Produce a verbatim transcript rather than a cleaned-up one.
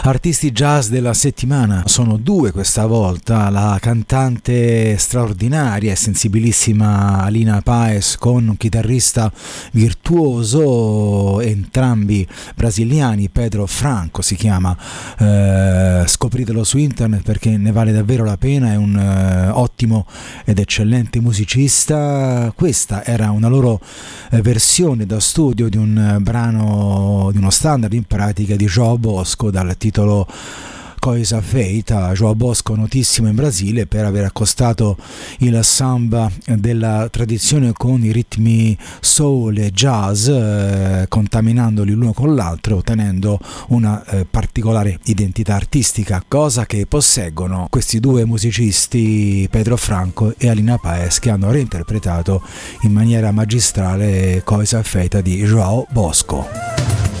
Artisti jazz della settimana sono due questa volta: la cantante straordinaria e sensibilissima Alina Paes con un chitarrista virtuoso, entrambi brasiliani. Pedro Franco si chiama, eh, scopritelo su internet perché ne vale davvero la pena, è un eh, ottimo ed eccellente musicista. Questa era una loro eh, versione da studio di un eh, brano, di uno standard in pratica di João Bosco dal titolo Coisa Feita. João Bosco, notissimo in Brasile per aver accostato il samba della tradizione con i ritmi soul e jazz, eh, contaminandoli l'uno con l'altro, ottenendo una eh, particolare identità artistica, cosa che posseggono questi due musicisti, Pedro Franco e Alina Paes, che hanno reinterpretato in maniera magistrale Coisa Feita di João Bosco.